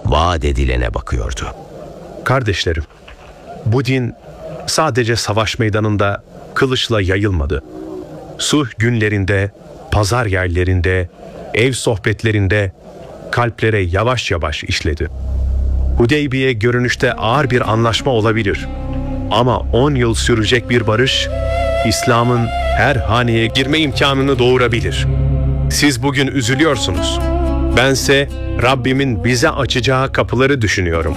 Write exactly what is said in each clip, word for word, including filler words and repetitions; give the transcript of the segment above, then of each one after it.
vaat edilene bakıyordu. Kardeşlerim, bu din sadece savaş meydanında kılıçla yayılmadı. Sulh günlerinde, pazar yerlerinde, ev sohbetlerinde kalplere yavaş yavaş işledi. Hudeybiye görünüşte ağır bir anlaşma olabilir. Ama on yıl sürecek bir barış, İslam'ın her haneye girme imkanını doğurabilir. Siz bugün üzülüyorsunuz. Bense Rabbimin bize açacağı kapıları düşünüyorum.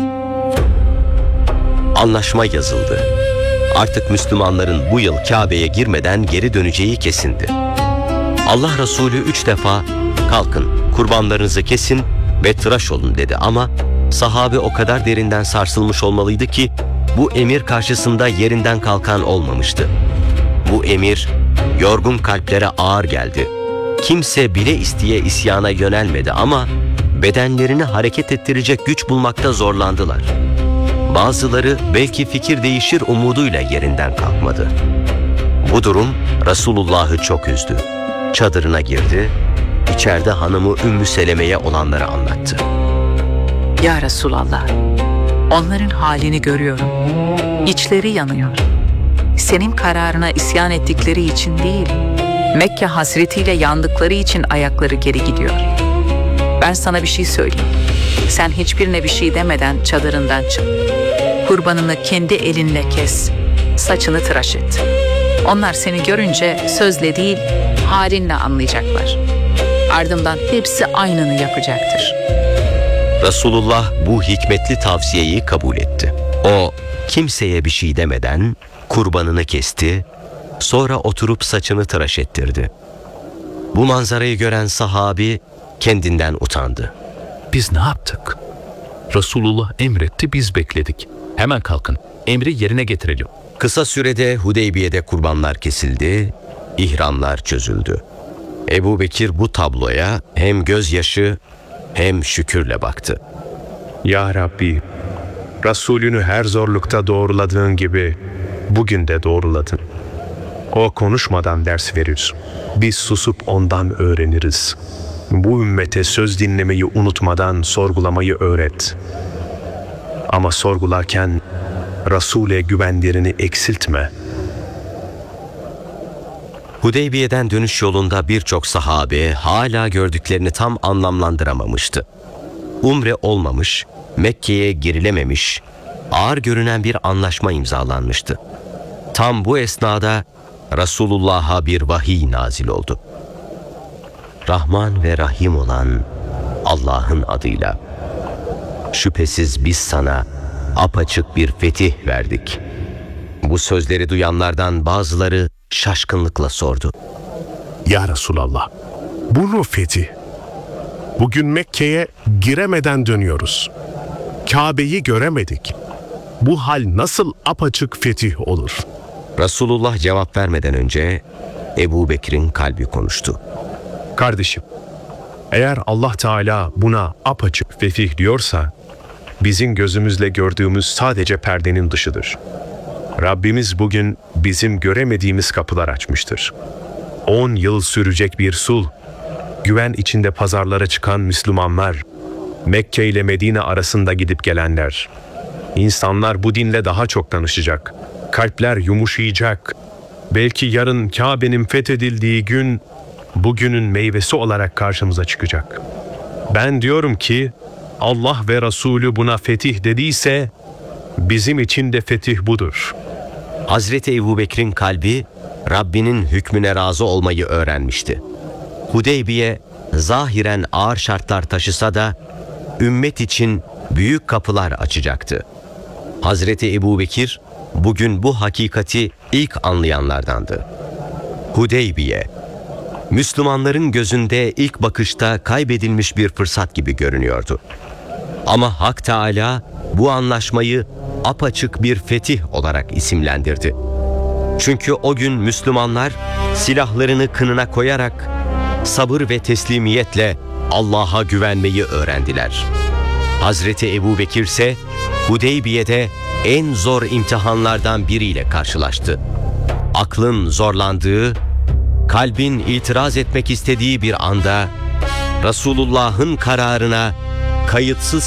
Anlaşma yazıldı. Artık Müslümanların bu yıl Kabe'ye girmeden geri döneceği kesindi. Allah Resulü üç defa kalkın, kurbanlarınızı kesin ve tıraş olun dedi ama sahabe o kadar derinden sarsılmış olmalıydı ki bu emir karşısında yerinden kalkan olmamıştı. Bu emir yorgun kalplere ağır geldi. Kimse bile isteye isyana yönelmedi ama bedenlerini hareket ettirecek güç bulmakta zorlandılar. Bazıları belki fikir değişir umuduyla yerinden kalkmadı. Bu durum Resulullah'ı çok üzdü. Çadırına girdi, içeride hanımı Ümmü Seleme'ye olanları anlattı. Ya Resulallah, onların halini görüyorum. İçleri yanıyor. Senin kararına isyan ettikleri için değil, Mekke hasretiyle yandıkları için ayakları geri gidiyor. Ben sana bir şey söyleyeyim. Sen hiçbirine bir şey demeden çadırından çık. Kurbanını kendi elinle kes. Saçını tıraş et. Onlar seni görünce sözle değil, halinle anlayacaklar. Ardından hepsi aynını yapacaktır. Resulullah bu hikmetli tavsiyeyi kabul etti. O kimseye bir şey demeden kurbanını kesti, sonra oturup saçını tıraş ettirdi. Bu manzarayı gören sahabi kendinden utandı. Biz ne yaptık? Resulullah emretti, biz bekledik. Hemen kalkın, emri yerine getirelim. Kısa sürede Hudeybiye'de kurbanlar kesildi, ihramlar çözüldü. Ebu Bekir bu tabloya hem gözyaşı hem şükürle baktı. Ya Rabbi, Resulünü her zorlukta doğruladığın gibi bugün de doğruladın. O konuşmadan ders verir. Biz susup ondan öğreniriz. Bu ümmete söz dinlemeyi unutmadan sorgulamayı öğret. Ama sorgularken Resul'e güvenlerini eksiltme. Hudeybiye'den dönüş yolunda birçok sahabe hala gördüklerini tam anlamlandıramamıştı. Umre olmamış, Mekke'ye girilememiş, ağır görünen bir anlaşma imzalanmıştı. Tam bu esnada Resulullah'a bir vahiy nazil oldu. Rahman ve Rahim olan Allah'ın adıyla. Şüphesiz biz sana apaçık bir fetih verdik. Bu sözleri duyanlardan bazıları şaşkınlıkla sordu. Ya Resulallah, bu mu fetih? Bugün Mekke'ye giremeden dönüyoruz. Kabe'yi göremedik. Bu hal nasıl apaçık fetih olur? Resulullah cevap vermeden önce Ebu Bekir'in kalbi konuştu. Kardeşim, eğer Allah Teala buna apaçık fetih diyorsa, bizim gözümüzle gördüğümüz sadece perdenin dışıdır. Rabbimiz bugün bizim göremediğimiz kapılar açmıştır. On yıl sürecek bir sulh, güven içinde pazarlara çıkan Müslümanlar, Mekke ile Medine arasında gidip gelenler. İnsanlar bu dinle daha çok tanışacak, kalpler yumuşayacak. Belki yarın Kabe'nin fethedildiği gün, bugünün meyvesi olarak karşımıza çıkacak. Ben diyorum ki, Allah ve Resulü buna fetih dediyse, bizim için de fetih budur. Hazreti Ebu Bekir'in kalbi Rabbinin hükmüne razı olmayı öğrenmişti. Hudeybiye zahiren ağır şartlar taşısa da ümmet için büyük kapılar açacaktı. Hazreti Ebu Bekir bugün bu hakikati ilk anlayanlardandı. Hudeybiye, Müslümanların gözünde ilk bakışta kaybedilmiş bir fırsat gibi görünüyordu. Ama Hak Teâlâ bu anlaşmayı apaçık bir fetih olarak isimlendirdi. Çünkü o gün Müslümanlar silahlarını kınına koyarak sabır ve teslimiyetle Allah'a güvenmeyi öğrendiler. Hazreti Ebu Bekir ise Hudeybiye'de en zor imtihanlardan biriyle karşılaştı. Aklın zorlandığı, kalbin itiraz etmek istediği bir anda Resulullah'ın kararına kayıtsız